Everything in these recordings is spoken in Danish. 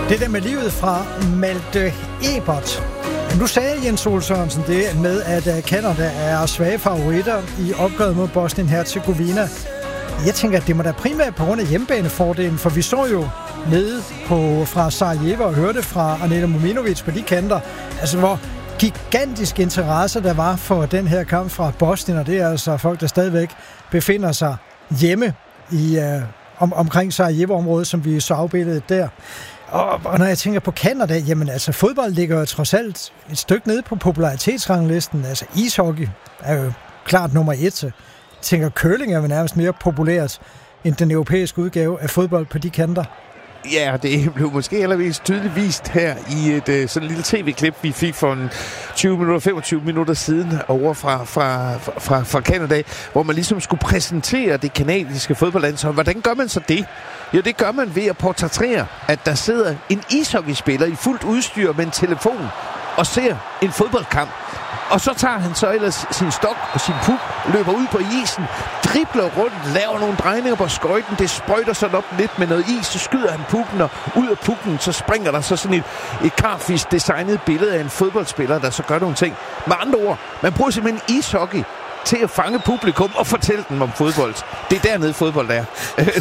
Det der med livet fra Malte Ebert. Nu sagde Jens Ole Sørensen det med, at Canada er svage favoritter i opgøret mod Bosnien-Herzegovina. Jeg tænker, at det må da primært på grund af hjemmebanefordelen, for vi så jo nede fra Sarajevo og hørte fra Aneta Mominovic på de kanter, altså hvor gigantisk interesse der var for den her kamp fra Bosnien, og det er altså folk, der stadigvæk befinder sig hjemme i omkring Sarajevo-området, som vi så afbilledet der. Og når jeg tænker på Canada, jamen altså fodbold ligger jo trods alt et stykke nede på popularitetsranglisten. Altså ishockey er jo klart nummer 1. Jeg tænker curling er jo nærmest mere populært end den europæiske udgave af fodbold på de kanter. Ja, det blev måske allermest tydeligt vist her i et sådan lille tv-klip, vi fik for 25 minutter siden over fra Canada, hvor man ligesom skulle præsentere det kanadiske fodboldlandshold. Hvordan gør man så det? Jo, det gør man ved at portrættere, at der sidder en ishockeyspiller i fuldt udstyr med en telefon og ser en fodboldkamp. Og så tager han så ellers sin stok og sin puk, løber ud på isen, dribler rundt, laver nogle drejninger på skøjten, det sprøjter sådan op lidt med noget is, så skyder han pukken, og ud af pukken, så springer der så sådan et grafisk designet billede af en fodboldspiller, der så gør nogle ting. Med andre ord, man bruger simpelthen ishockey til at fange publikum og fortælle dem om fodbold. Det er dernede fodbold er.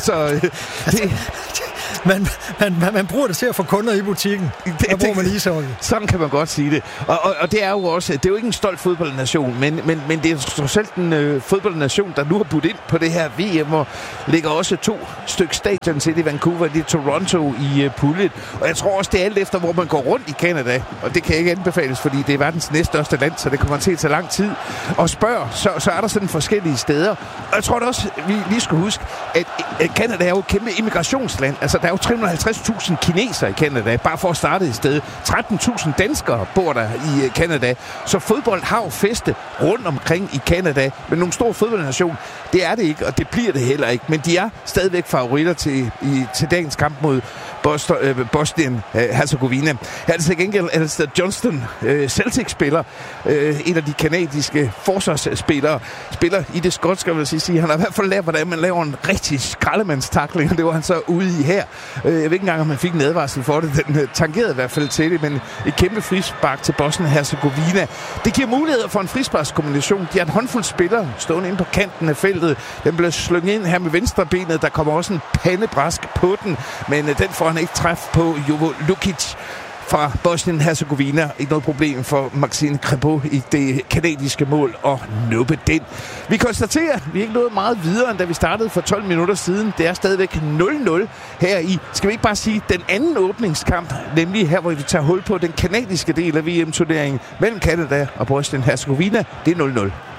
Man bruger det til at få kunder i butikken. Der bruger man ishockey. Sådan kan man godt sige det. Og det er jo også, det er jo ikke en stolt fodboldnation, men det er trods alt en fodboldnation, der nu har budt ind på det her VM, og ligger også 2 stykker stadion til i Vancouver, det er Toronto i puljen. Og jeg tror også, det er alt efter, hvor man går rundt i Canada, og det kan ikke anbefales, fordi det er verdens næststørste land, så det kommer til at tage lang tid. Og så er der sådan forskellige steder. Og jeg tror da også, vi lige skal huske, at Canada er jo et kæmpe immigrationsland. Altså, der er jo 350.000 kinesere i Canada, bare for at starte et sted. 13.000 danskere bor der i Canada. Så fodbold har jo feste rundt omkring i Canada. Men nogle store fodboldnation, det er det ikke, og det bliver det heller ikke. Men de er stadigvæk favoritter til dagens kamp mod Bosnien-Herzegovina. Altså gengæld Alistair Johnston, Celtic-spiller, en af de kanadiske forsvarsspillere, spiller i det skotske, vil jeg sige. Han har i hvert fald lært, hvordan man laver en rigtig skraldemandstakling, og det var han så ude i her. Jeg ved ikke engang, om han fik en advarsel for det. Den tangerede i hvert fald til det, men et kæmpe frispark til Bosnien-Herzegovina. Det giver muligheder for en frisparkskombination. De har en håndfuld spillere stående inde på kanten af feltet. Den bliver slynget ind her med venstre benet. Der kommer også en pandebræsk på den, men den får han ikke træf på. Jovo Lukic fra Bosnien-Herzegovina. Ikke noget problem for Maxime Crépeau i det kanadiske mål og nuppe den. Vi konstaterer, at vi ikke nået meget videre, end da vi startede for 12 minutter siden. Det er stadigvæk 0-0 her i, skal vi ikke bare sige, den anden åbningskamp, nemlig her, hvor vi tager hul på den kanadiske del af VM-turneringen mellem Canada og Bosnien-Herzegovina. Det er 0-0.